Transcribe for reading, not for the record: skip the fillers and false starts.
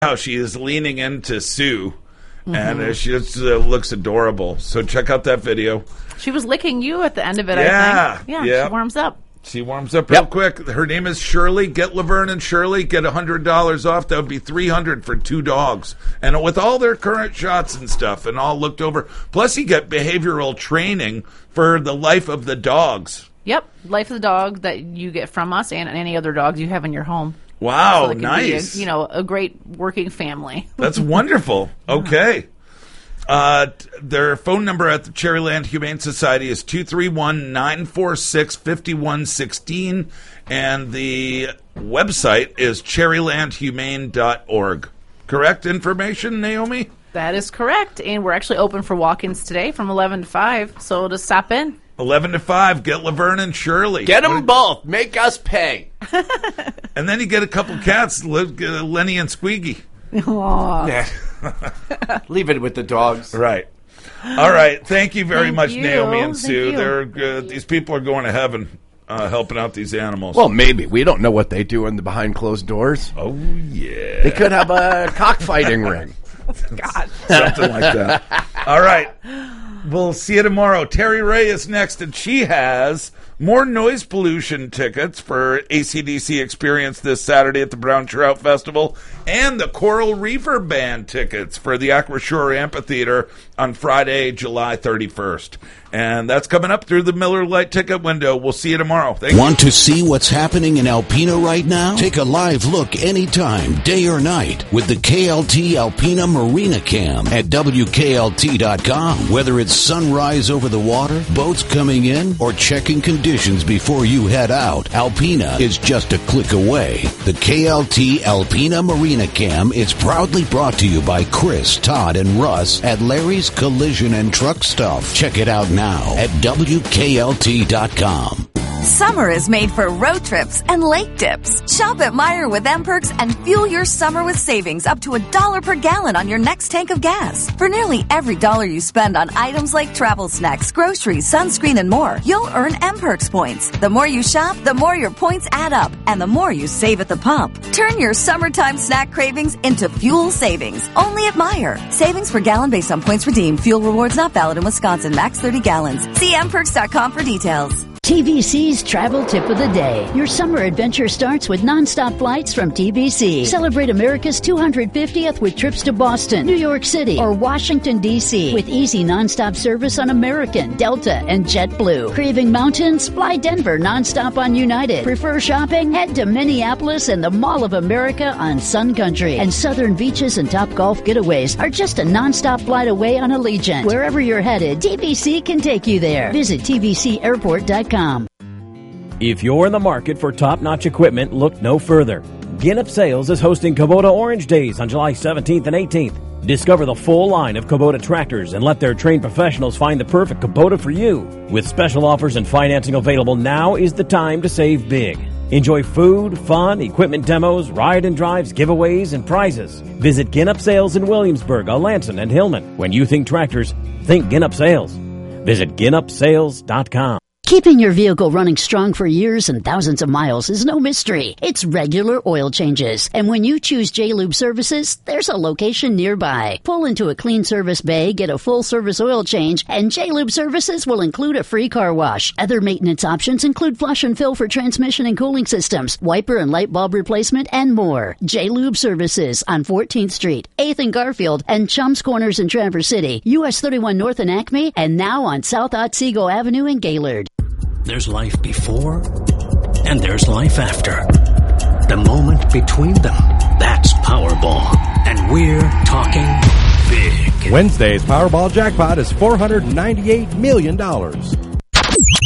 how she is leaning into Sue, and she just looks adorable. So check out that video. She was licking you at the end of it, I think. Yeah, she warms up. She warms up real quick. Her name is Shirley. Get Laverne and Shirley. Get $100 off. That would be $300 for 2 dogs. And with all their current shots and stuff and all looked over. Plus, you get behavioral training for the life of the dogs. Yep, life of the dog that you get from us and any other dogs you have in your home. Wow, so nice. Be a great working family. That's wonderful. Okay. Their phone number at the Cherryland Humane Society is 231-946-5116, and the website is cherrylandhumane.org. Correct information, Naomi? That is correct, and we're actually open for walk-ins today from 11 to 5, so just stop in. 11 to 5, get Laverne and Shirley. Get them both. Make us pay. And then you get a couple cats, Lenny and Squeaky. Yeah. Leave it with the dogs. Right. All right. Thank you very much, you. Naomi and Thank Sue. you. They're good. These people are going to heaven helping out these animals. Well, maybe. We don't know what they do in the behind closed doors. Oh, yeah. They could have a cockfighting ring. God. Something like that. All right. We'll see you tomorrow. Terry Ray is next, and she has more noise pollution tickets for AC/DC Experience this Saturday at the Brown Trout Festival, and the Coral Reefer Band tickets for the Aquashore Amphitheater on Friday, July 31st. And that's coming up through the Miller Lite ticket window. We'll see you tomorrow. Thank you. Want to see what's happening in Alpena right now? Take a live look anytime, day or night, with the KLT Alpena Marina Cam at WKLT.com. Whether it's sunrise over the water, boats coming in, or checking conditions before you head out, Alpena is just a click away. The KLT Alpena Marina Cam is proudly brought to you by Chris, Todd, and Russ at Larry's Collision and Truck Stuff. Check it out now at WKLT.com. Summer is made for road trips and lake dips. Shop at Meijer with M-Perks and fuel your summer with savings up to $1 per gallon on your next tank of gas. For nearly every dollar you spend on items like travel snacks, groceries, sunscreen, and more, you'll earn M-Perks points. The more you shop, the more your points add up, and the more you save at the pump. Turn your summertime snack cravings into fuel savings. Only at Meijer. Savings per gallon based on points redeemed. Fuel rewards not valid in Wisconsin. Max 30 gallons. See mperks.com for details. TBC's Travel Tip of the Day. Your summer adventure starts with nonstop flights from TBC. Celebrate America's 250th with trips to Boston, New York City, or Washington, D.C. with easy nonstop service on American, Delta, and JetBlue. Craving mountains? Fly Denver nonstop on United. Prefer shopping? Head to Minneapolis and the Mall of America on Sun Country. And southern beaches and top golf getaways are just a nonstop flight away on Allegiant. Wherever you're headed, TBC can take you there. Visit TBCAirport.com. If you're in the market for top-notch equipment, look no further. Ginup Sales is hosting Kubota Orange Days on July 17th and 18th. Discover the full line of Kubota tractors and let their trained professionals find the perfect Kubota for you. With special offers and financing available, now is the time to save big. Enjoy food, fun, equipment demos, ride and drives, giveaways, and prizes. Visit Ginup Sales in Williamsburg, Alanson, and Hillman. When you think tractors, think Ginup Sales. Visit GinupSales.com. Keeping your vehicle running strong for years and thousands of miles is no mystery. It's regular oil changes. And when you choose J-Lube Services, there's a location nearby. Pull into a clean service bay, get a full service oil change, and J-Lube Services will include a free car wash. Other maintenance options include flush and fill for transmission and cooling systems, wiper and light bulb replacement, and more. J-Lube Services on 14th Street, 8th and Garfield, and Chums Corners in Traverse City, US 31 North in Acme, and now on South Otsego Avenue in Gaylord. There's life before, and there's life after. The moment between them, that's Powerball. And we're talking big. Wednesday's Powerball jackpot is $498 million.